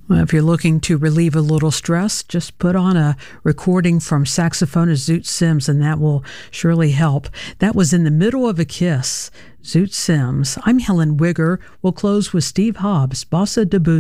Well, if you're looking to relieve a little stress, just put on a recording from saxophonist Zoot Sims, and that will surely help. That was In the Middle of a Kiss, Zoot Sims. I'm Helen Wigger. We'll close with Steve Hobbs, Bossa de Boo.